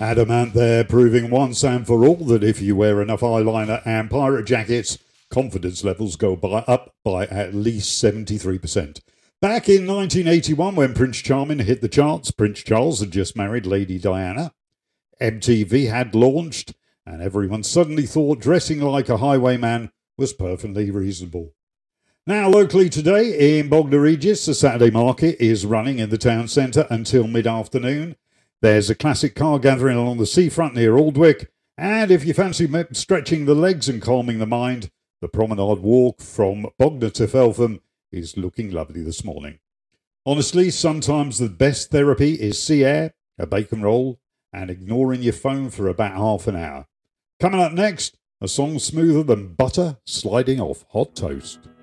Adamant there, proving once and for all that if you wear enough eyeliner and pirate jackets, confidence levels go up by at least 73%. Back in 1981, when Prince Charming hit the charts, Prince Charles had just married Lady Diana. MTV had launched, and everyone suddenly thought dressing like a highwayman was perfectly reasonable. Now, locally today in Bognor Regis, the Saturday market is running in the town centre until mid-afternoon. There's a classic car gathering along the seafront near Aldwick, and if you fancy stretching the legs and calming the mind, the promenade walk from Bognor to Feltham is looking lovely this morning. Honestly, sometimes the best therapy is sea air, a bacon roll, and ignoring your phone for about half an hour. Coming up next, a song smoother than butter sliding off hot toast.